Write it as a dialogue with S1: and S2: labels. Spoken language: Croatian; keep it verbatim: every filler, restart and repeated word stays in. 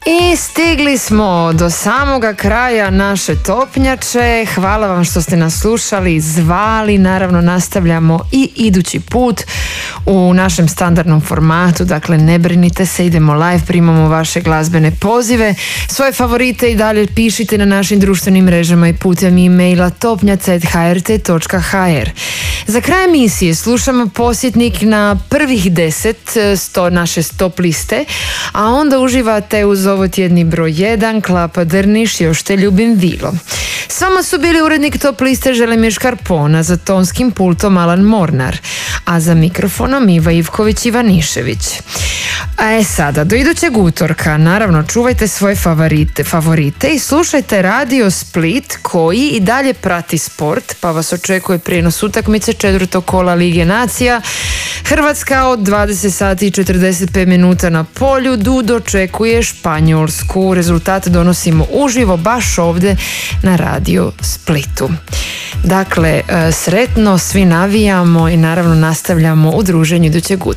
S1: I stigli smo do samoga kraja naše topnjače. Hvala vam što ste nas slušali, zvali. Naravno nastavljamo i idući put u našem standardnom formatu. Dakle, ne brinite se, idemo live, primamo vaše glazbene pozive. Svoje favorite i dalje pišite na našim društvenim mrežama i putem e-maila topnjaca at h r t dot h r. Za kraj emisije slušamo posjetnik na prvih deset sto naše stop liste, a onda uživate uz ovo tjedni broj jedan, Klapa Drniš, Još te ljubim Vilo. S vama su bili urednik top liste Želimir Škarpona, za tonskim pultom Alan Mornar, a za mikrofonom Iva Ivković Ivanišević. A e sada, do idućeg utorka, naravno, čuvajte svoje favorite, favorite i slušajte Radio Split, koji i dalje prati sport, pa vas očekuje prijenos utakmice četvrtog kola Lige nacija. Hrvatska od dvadeset sati i četrdeset pet minuta na Poljudu dočekuje Španjolsku. Rezultate donosimo uživo baš ovdje na Radio Splitu. Dakle, sretno, svi navijamo i naravno nastavljamo u druženju idućeg utorka.